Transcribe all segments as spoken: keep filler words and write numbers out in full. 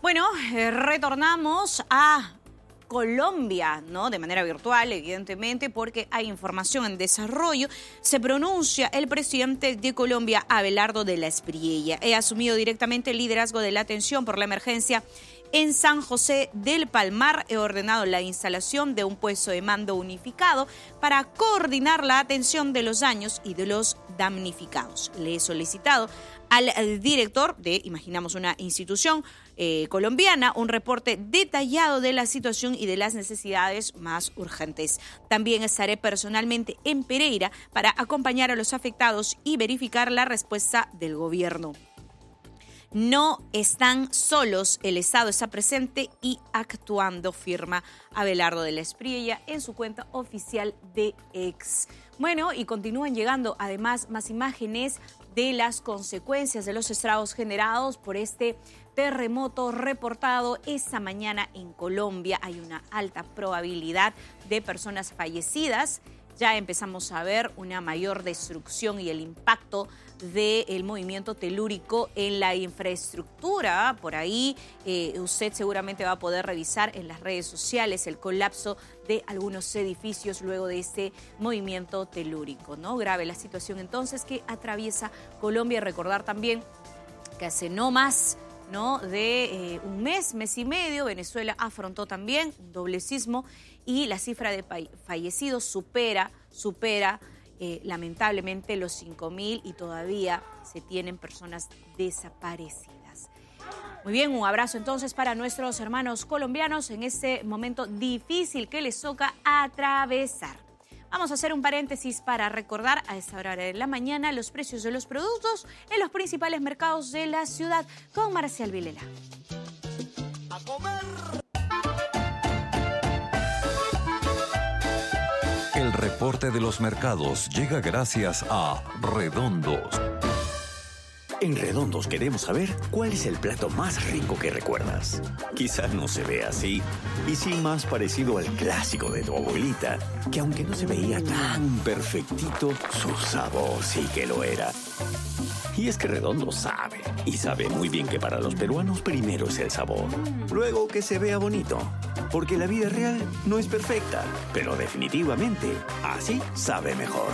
Bueno, eh, retornamos a Colombia, ¿no? De manera virtual, evidentemente, porque hay información en desarrollo. Se pronuncia el presidente de Colombia, Abelardo de la Espriella. He asumido directamente el liderazgo de la atención por la emergencia en San José del Palmar. He ordenado la instalación de un puesto de mando unificado para coordinar la atención de los daños y de los damnificados. Le he solicitado al, al director de, imaginamos una institución eh, colombiana, un reporte detallado de la situación y de las necesidades más urgentes. También estaré personalmente en Pereira para acompañar a los afectados y verificar la respuesta del gobierno. No están solos, el Estado está presente y actuando, firma Abelardo de la Espriella en su cuenta oficial de X. Bueno, y continúan llegando además más imágenes de las consecuencias de los estragos generados por este terremoto reportado esta mañana en Colombia. Hay una alta probabilidad de personas fallecidas. Ya empezamos a ver una mayor destrucción y el impacto del movimiento telúrico en la infraestructura. Por ahí eh, usted seguramente va a poder revisar en las redes sociales el colapso de algunos edificios luego de este movimiento telúrico, ¿no? Grave la situación entonces que atraviesa Colombia. Recordar también que hace no más ¿no? de eh, un mes, mes y medio, Venezuela afrontó también un doble sismo y la cifra de fallecidos supera, supera eh, lamentablemente los cinco mil y todavía se tienen personas desaparecidas. Muy bien, un abrazo entonces para nuestros hermanos colombianos en este momento difícil que les toca atravesar. Vamos a hacer un paréntesis para recordar a esta hora de la mañana los precios de los productos en los principales mercados de la ciudad con Marcial Vilela. ¡A comer! El reporte de los mercados llega gracias a Redondos. En Redondos queremos saber cuál es el plato más rico que recuerdas. Quizás no se ve así, y sí más parecido al clásico de tu abuelita, que aunque no se veía tan perfectito, su sabor sí que lo era. Y es que Redondo sabe, y sabe muy bien que para los peruanos primero es el sabor, luego que se vea bonito, porque la vida real no es perfecta, pero definitivamente así sabe mejor.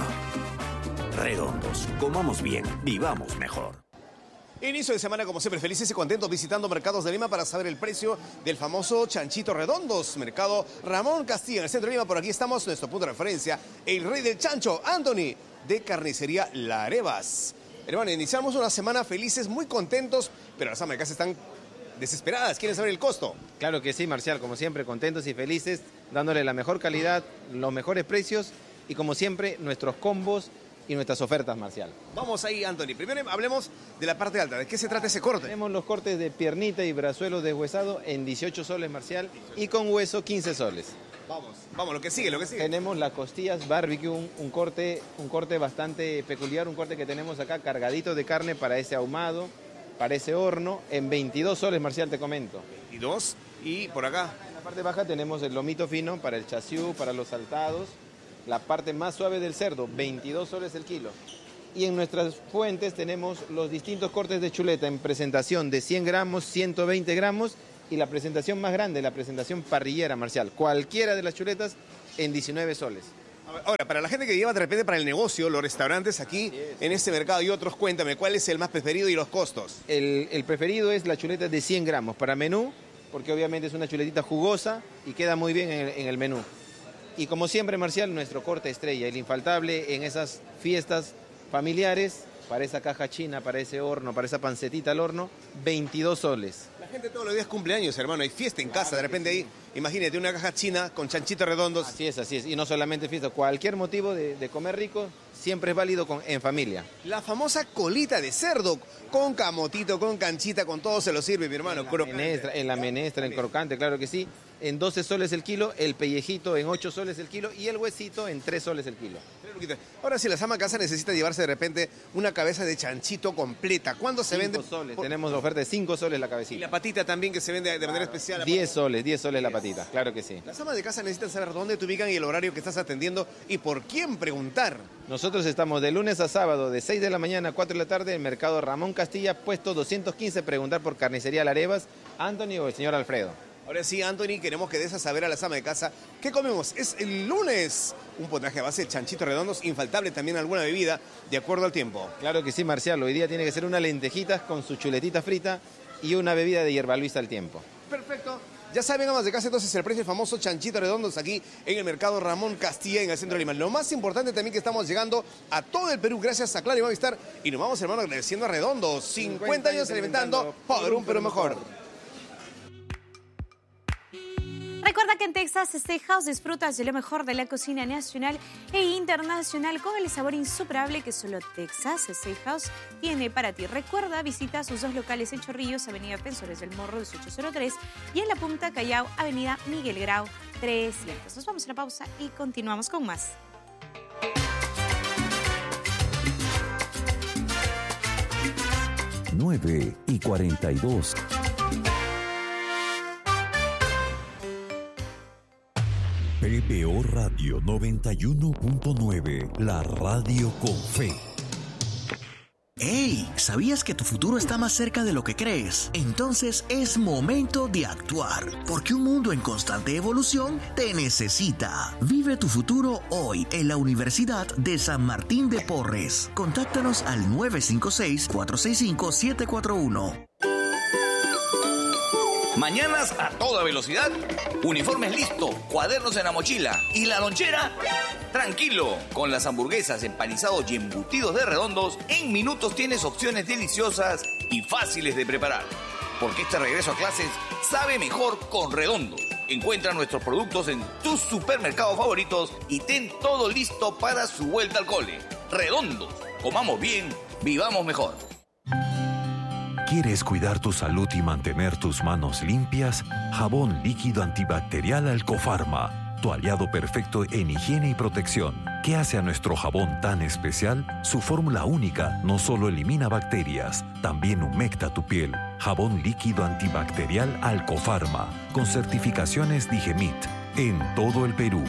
Redondos, comamos bien, vivamos mejor. Inicio de semana, como siempre, felices y contentos visitando mercados de Lima para saber el precio del famoso chanchito Redondos. Mercado Ramón Castilla, en el centro de Lima. Por aquí estamos, nuestro punto de referencia, el rey del chancho, Anthony, de Carnicería La Arevas. Hermano, iniciamos una semana felices, muy contentos, pero las amas de casa están desesperadas, quieren saber el costo. Claro que sí, Marcial, como siempre, contentos y felices, dándole la mejor calidad, los mejores precios y, como siempre, nuestros combos y nuestras ofertas, Marcial. Vamos ahí, Anthony. Primero hablemos de la parte alta. ¿De qué se trata ese corte? Tenemos los cortes de piernita y brazuelo deshuesado en dieciocho soles, Marcial, y con hueso quince soles. Vamos, vamos, lo que sigue, lo que sigue. Tenemos las costillas barbecue, un, un, corte, un corte bastante peculiar, un corte que tenemos acá cargadito de carne para ese ahumado, para ese horno, en veintidós soles, Marcial, te comento. veintidós, y por acá. En la parte baja tenemos el lomito fino para el chasiú, para los saltados. La parte más suave del cerdo, veintidós soles el kilo. Y en nuestras fuentes tenemos los distintos cortes de chuleta en presentación de cien gramos, ciento veinte gramos y la presentación más grande, la presentación parrillera, Marcial. Cualquiera de las chuletas en diecinueve soles. Ahora, para la gente que lleva de repente para el negocio, los restaurantes aquí en este mercado y otros, cuéntame, ¿cuál es el más preferido y los costos? El, el preferido es la chuleta de cien gramos para menú, porque obviamente es una chuletita jugosa y queda muy bien en el, en el menú. Y como siempre, Marcial, nuestro corte estrella, el infaltable en esas fiestas familiares, para esa caja china, para ese horno, para esa pancetita al horno, veintidós soles. La gente todos los días cumpleaños, hermano, hay fiesta en claro casa, de repente ahí, imagínate una caja china con chanchitos redondos. Así es, así es, y no solamente fiesta, cualquier motivo de, de comer rico siempre es válido con, en familia. La famosa colita de cerdo, con camotito, con canchita, con todo se lo sirve, mi hermano. En la menestra, en la menestra, en crocante, claro que sí. en doce soles el kilo, el pellejito en ocho soles el kilo y el huesito en tres soles el kilo. Ahora, si las amas de casa necesitan llevarse de repente una cabeza de chanchito completa, ¿cuándo se vende? cinco soles, por... tenemos la oferta de cinco soles la cabecita. Y la patita también, que se vende de manera especial. diez soles, diez soles la patita, claro que sí. Las amas de casa necesitan saber dónde te ubican y el horario que estás atendiendo y por quién preguntar. Nosotros estamos de lunes a sábado, de seis de la mañana a cuatro de la tarde, en el mercado Ramón Castilla, puesto doscientos quince, preguntar por Carnicería Larevas, Anthony o el señor Alfredo. Ahora sí, Anthony, queremos que des a saber a las amas de casa qué comemos. Es el lunes. Un potaje a base de chanchitos redondos, infaltable también alguna bebida, de acuerdo al tiempo. Claro que sí, Marcial. Hoy día tiene que ser unas lentejitas con su chuletita frita y una bebida de hierba luisa al tiempo. Perfecto. Ya saben, amas de casa, entonces el precio del famoso chanchito redondos aquí en el mercado Ramón Castilla, en el centro de Lima. Lo más importante también que estamos llegando a todo el Perú gracias a Claro y Movistar. Y nos vamos, hermano, agradeciendo a Redondos. cincuenta años alimentando por un Perú mejor. Recuerda que en Texas Steakhouse disfrutas de lo mejor de la cocina nacional e internacional con el sabor insuperable que solo Texas Steakhouse tiene para ti. Recuerda, visita sus dos locales en Chorrillos, Avenida Defensores del Morro dieciocho cero tres y en La Punta, Callao, Avenida Miguel Grau trescientos. Nos vamos a la pausa y continuamos con más. nueve y cuarenta y dos. P B O Radio noventa y uno punto nueve, la radio con fe. ¡Hey! ¿Sabías que tu futuro está más cerca de lo que crees? Entonces es momento de actuar, porque un mundo en constante evolución te necesita. Vive tu futuro hoy en la Universidad de San Martín de Porres. Contáctanos al nueve cinco seis, cuatro seis cinco, siete cuatro uno. Mañanas a toda velocidad, uniformes listo, cuadernos en la mochila y la lonchera. Tranquilo, con las hamburguesas, empanizados y embutidos de Redondos, en minutos tienes opciones deliciosas y fáciles de preparar. Porque este regreso a clases sabe mejor con Redondos. Encuentra nuestros productos en tus supermercados favoritos y ten todo listo para su vuelta al cole. Redondos, comamos bien, vivamos mejor. ¿Quieres cuidar tu salud y mantener tus manos limpias? Jabón líquido antibacterial Alcofarma, tu aliado perfecto en higiene y protección. ¿Qué hace a nuestro jabón tan especial? Su fórmula única no solo elimina bacterias, también humecta tu piel. Jabón líquido antibacterial Alcofarma, con certificaciones Digemit, en todo el Perú.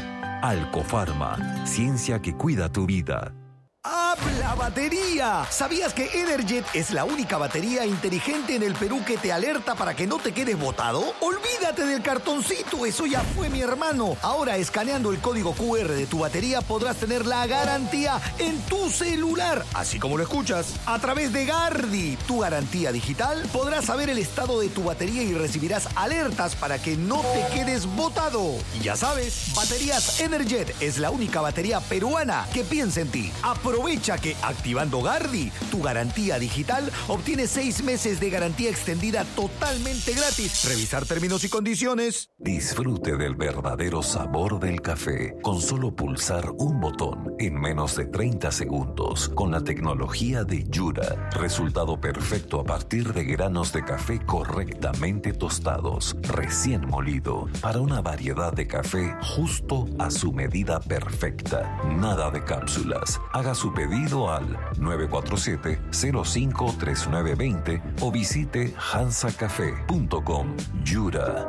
Alcofarma, ciencia que cuida tu vida. ¡Habla batería! ¿Sabías que Energet es la única batería inteligente en el Perú que te alerta para que no te quedes botado? ¡Olvídate del cartoncito! ¡Eso ya fue, mi hermano! Ahora, escaneando el código cu erre de tu batería, podrás tener la garantía en tu celular. Así como lo escuchas. A través de Gardi, tu garantía digital, podrás saber el estado de tu batería y recibirás alertas para que no te quedes botado. Y ya sabes, Baterías Energet es la única batería peruana que piensa en ti. Aprovecha que activando Gardi, tu garantía digital, obtienes seis meses de garantía extendida totalmente gratis. Revisar términos y condiciones. Disfrute del verdadero sabor del café con solo pulsar un botón en menos de treinta segundos con la tecnología de Yura. Resultado perfecto a partir de granos de café correctamente tostados, recién molido, para una variedad de café justo a su medida perfecta. Nada de cápsulas. Haga su pedido al nueve cuatro siete, cero cinco, tres nueve dos cero o visite hansa café punto com. Yura.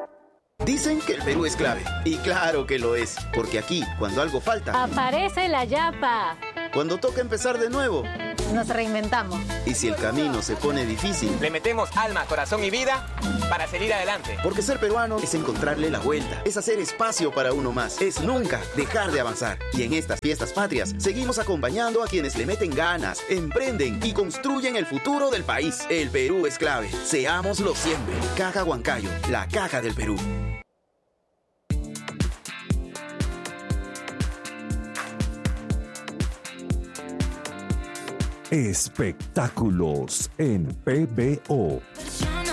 Dicen que el Perú es clave. Y claro que lo es. Porque aquí, cuando algo falta, aparece la yapa. Cuando toca empezar de nuevo, nos reinventamos. Y si el camino se pone difícil, le metemos alma, corazón y vida para seguir adelante. Porque ser peruano es encontrarle la vuelta, es hacer espacio para uno más, es nunca dejar de avanzar. Y en estas fiestas patrias, seguimos acompañando a quienes le meten ganas, emprenden y construyen el futuro del país. El Perú es clave. Seámoslo siempre. Caja Huancayo, la caja del Perú. Espectáculos en P B O.